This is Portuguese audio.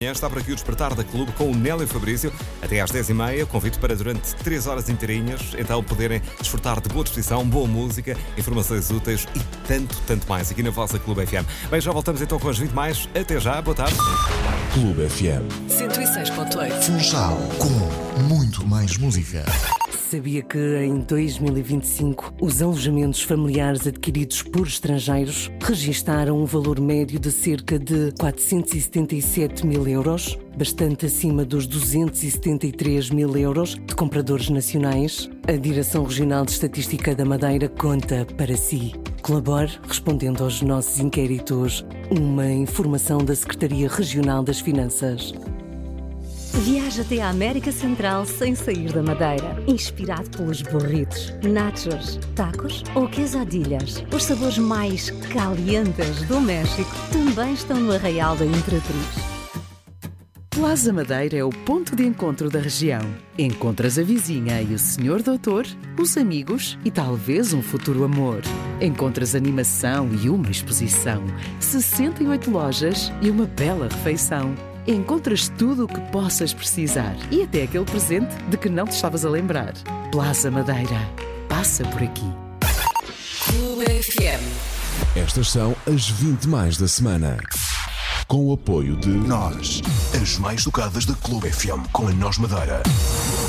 Está por aqui o Despertar da Clube com o Nélio Fabrício até às 10h30. Convite para durante 3 horas inteirinhas, então poderem desfrutar de boa disposição, boa música, informações úteis e tanto mais aqui na vossa Clube FM. Bem, já voltamos então com as 20 mais. Até já, boa tarde. Clube FM 106.8 Funchal, com muito mais música. Sabia que em 2025 os alojamentos familiares adquiridos por estrangeiros registaram um valor médio de cerca de 477 mil euros, bastante acima dos 273 mil euros de compradores nacionais? A Direção Regional de Estatística da Madeira conta para si. Colabore respondendo aos nossos inquéritos. Uma informação da Secretaria Regional das Finanças. Viaje até a América Central sem sair da Madeira. Inspirado pelos burritos, nachos, tacos ou quesadillas. Os sabores mais calientes do México também estão no Arraial da Imperatriz. Plaza Madeira é o ponto de encontro da região. Encontras a vizinha e o senhor doutor, os amigos e talvez um futuro amor. Encontras animação e uma exposição, 68 lojas e uma bela refeição. Encontras tudo o que possas precisar e até aquele presente de que não te estavas a lembrar. Plaza Madeira. Passa por aqui. Clube FM. Estas são as 20 mais da semana. Com o apoio de Nós, as mais tocadas da Clube FM com a Nós Madeira.